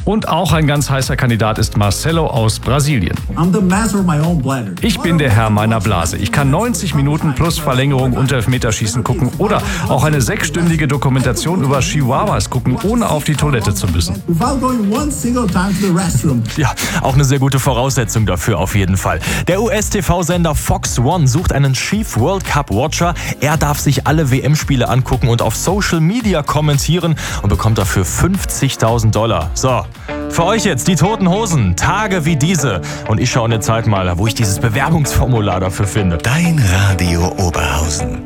Und auch ein ganz heißer Kandidat ist Marcelo aus Brasilien. Ich bin der Herr meiner Blase. Ich kann 90 Minuten plus Verlängerung und Elfmeterschießen gucken oder auch eine 6-stündige Dokumentation über Chihuahuas gucken, ohne auf die Toilette zu müssen. Ja, auch eine sehr gute Voraussetzung dafür auf jeden Fall. Der US-TV-Sender Fox One sucht einen Chief World Cup Watcher. Er darf sich alle WM-Spiele angucken und auf Social Media kommentieren und bekommt dafür $50.000. So, für euch jetzt die Toten Hosen, Tage wie diese. Und ich schaue in der Zeit mal, wo ich dieses Bewerbungsformular dafür finde. Dein Radio Oberhausen.